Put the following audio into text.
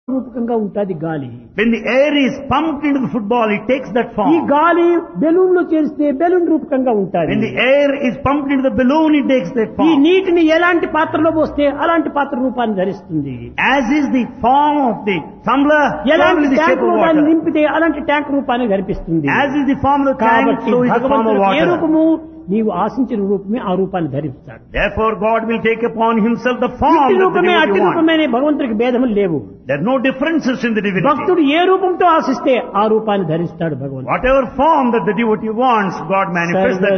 రూపకంగా ఉంటుంది గాలి. When the air is pumped into the football, it takes that ఈ form. గాలి బెలూన్ లో చేరిస్తే బెలూన్ రూపకంగా ఉంటుంది. When the air is pumped into the balloon, it takes that ఈ form. నీటిని ఎలాంటి పాత్రలో పోస్తే అలాంటి పాత్ర రూపాన్ని ధరిస్తుంది. As is the form of the tumbler, so ఎలాంటి is the shape tank of రూపాన్ని water. నింపితే అలాంటి ట్యాంక్ రూపాన్ని ధరిపిస్తుంది. As is the form of the tank, కాబట్టి so is the form of భగవంతుడు ఏ water. రూపము నీవు ఆశించిన రూపమే ఆ రూపాన్ని ధరిస్తాడు. Therefore, God will take upon Himself the form ఇట్టి that the రూపమే devotee అట్టి wants. రూపమే అనే భగవంతుడికి భేదములు లేవు. There are no differences in the divinity. భక్తుడు ఏ రూపంతో ఆశిస్తే ఆ రూపాన్ని ధరిస్తాడు భగవంతుడు. Whatever form that the devotee wants, God manifests that